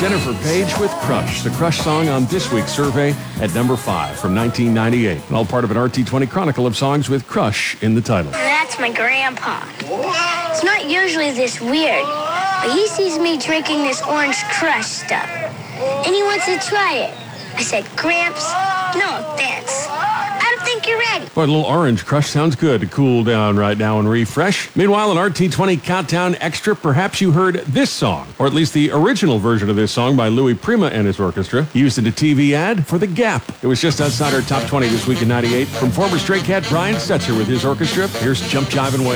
Jennifer Page with Crush, the Crush song on this week's survey at number 5 from 1998. And all part of an RT20 chronicle of songs with Crush in the title. That's my grandpa. It's not usually this weird, but he sees me drinking this orange Crush stuff, and he wants to try it. I said, Gramps, no thanks. I don't think you're ready. Boy, a little orange Crush sounds good to cool down right now and refresh. Meanwhile, an RT20 Countdown Extra, perhaps you heard this song, or at least the original version of this song by Louis Prima and his orchestra, used in a TV ad for The Gap. It was just outside our top 20 this week in 98. From former Stray Cat Brian Setzer with his orchestra, here's Jump, Jive, and Wave.